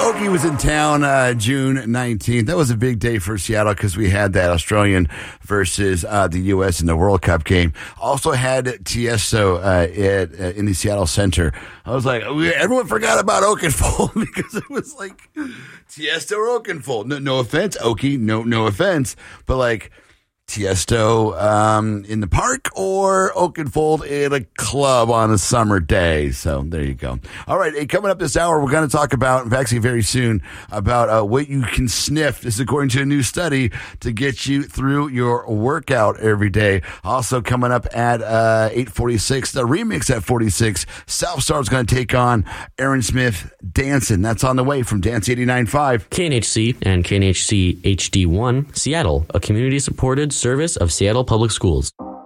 Okie was in town June 19th. That was a big day for Seattle because we had that Australian versus the U.S. in the World Cup game. Also had Tiesto in the Seattle Center. I was like, everyone forgot about Oakenfold because it was like Tiesto or Oakenfold. No offense, Okie. No offense. But like, Tiesto in the park or Oakenfold in a club on a summer day. So there you go. All right. Hey, coming up this hour, we're going to talk about, in fact, actually very soon, about what you can sniff. This is according to a new study to get you through your workout every day. Also coming up at 8:46, the remix at 46. Southstar is going to take on Aaron Smith Dancing. That's on the way from Dance 89.5. KNHC and KNHC HD1, Seattle, a community-supported service of Seattle Public Schools.